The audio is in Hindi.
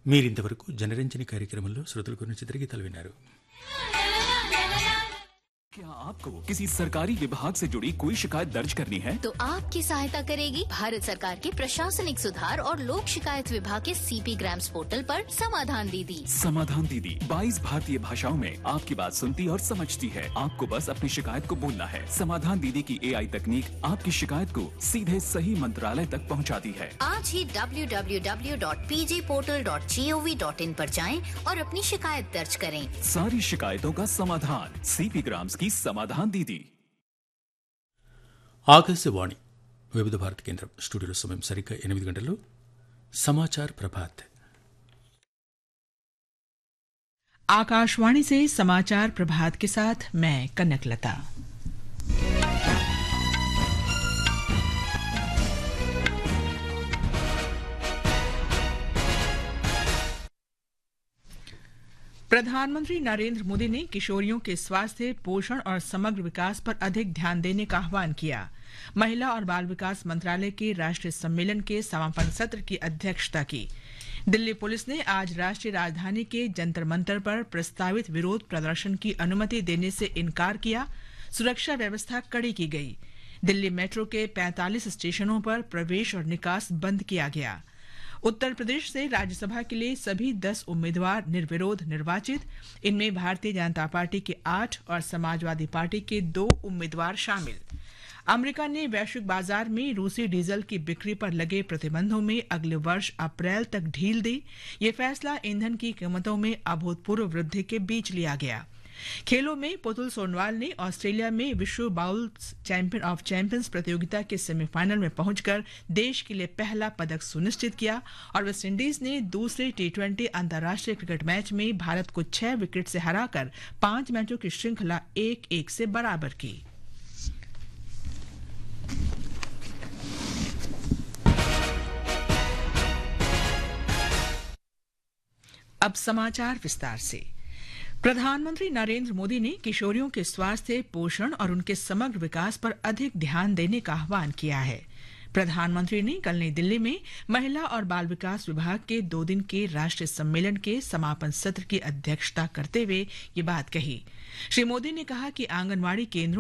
మీరింతవరకు జనరంజని కార్యక్రమంలో శ్రోతల గురించి చిత్రగీతాలు విన్నారు. क्या आपको किसी सरकारी विभाग से जुड़ी कोई शिकायत दर्ज करनी है? तो आपकी सहायता करेगी भारत सरकार के प्रशासनिक सुधार और लोक शिकायत विभाग के सीपी ग्राम्स पोर्टल पर समाधान दीदी. समाधान दीदी 22 भारतीय भाषाओं में आपकी बात सुनती और समझती है. आपको बस अपनी शिकायत को बोलना है. समाधान दीदी की AI तकनीक आपकी शिकायत को सीधे सही मंत्रालय तक पहुंचाती है. आज ही www.pjportal.gov.in पर जाएं और अपनी शिकायत दर्ज करें. सारी शिकायतों का समाधान सीपी ग्राम्स की समाधान दीदी. ఆకాశవాణి వివిధ భారతి కేంద్రం స్టూడియోలో సమయం సరిగ్గా 8 గంటల్లో సమాచార్ ప్రభాత్. आकाशवाणी से समाचार प्रभात के साथ मैं कनकलता. प्रधानमंत्री नरेंद्र मोदी ने किशोरियों के स्वास्थ्य, पोषण और समग्र विकास पर अधिक ध्यान देने का आह्वान किया. महिला और बाल विकास मंत्रालय के राष्ट्रीय सम्मेलन के समापन सत्र की अध्यक्षता की. दिल्ली पुलिस ने आज राष्ट्रीय राजधानी के जंतर मंतर पर प्रस्तावित विरोध प्रदर्शन की अनुमति देने से इनकार किया. सुरक्षा व्यवस्था कड़ी की गई. दिल्ली मेट्रो के 45 स्टेशनों पर प्रवेश और निकास बंद किया गया. उत्तर प्रदेश से राज्यसभा के लिए सभी 10 उम्मीदवार निर्विरोध निर्वाचित. इनमें भारतीय जनता पार्टी के 8 और समाजवादी पार्टी के 2 उम्मीदवार शामिल. अमेरिका ने वैश्विक बाजार में रूसी डीजल की बिक्री पर लगे प्रतिबंधों में अगले वर्ष अप्रैल तक ढील दी. ये फैसला ईंधन की कीमतों में अभूतपूर्व वृद्धि के बीच लिया गया. खेलों में पुतुल सोनवाल ने ऑस्ट्रेलिया में विश्व बाउल्स चैंपियन ऑफ चैंपियंस प्रतियोगिता के सेमीफाइनल में पहुंचकर देश के लिए पहला पदक सुनिश्चित किया और वेस्टइंडीज ने दूसरे T20 अंतर्राष्ट्रीय क्रिकेट मैच में भारत को 6 विकेट से हराकर 5 मैचों की श्रृंखला 1-1 से बराबर की. अब समाचार विस्तार से. प्रधानमंत्री नरेंद्र मोदी ने किशोरियों के स्वास्थ्य, पोषण और उनके समग्र विकास पर अधिक ध्यान देने का आह्वान किया है. प्रधानमंत्री ने कल नई दिल्ली में महिला और बाल विकास विभाग के 2 दिन के राष्ट्रीय सम्मेलन के समापन सत्र की अध्यक्षता करते हुए ये बात कही. श्री मोदी ने कहा कि आंगनवाड़ी केंद्रों